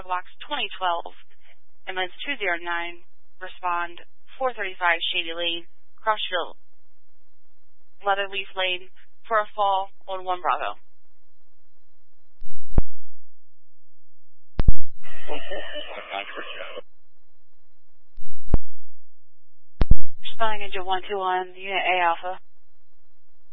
Box 2012, ambulance 209, respond 435 Shady Lane, Crossfield, Leatherleaf Lane, for a fall on 1 Bravo. Responding into 121, Unit A Alpha.